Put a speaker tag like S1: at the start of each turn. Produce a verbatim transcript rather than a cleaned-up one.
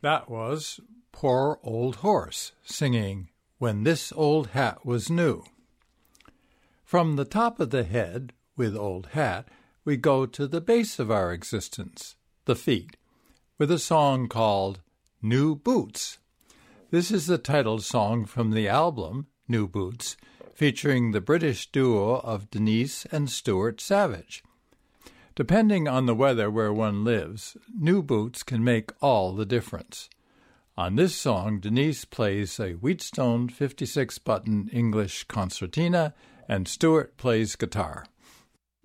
S1: That was Poor Old Horse singing When This Old Hat Was New. From the top of the head, with Old Hat, we go to the base of our existence, the feet, with a song called New Boots. This is the title song from the album New Boots, featuring the British duo of Denise and Stuart Savage. Depending on the weather where one lives, new boots can make all the difference. On this song, Denise plays a Wheatstone fifty-six button English concertina, and Stuart plays guitar.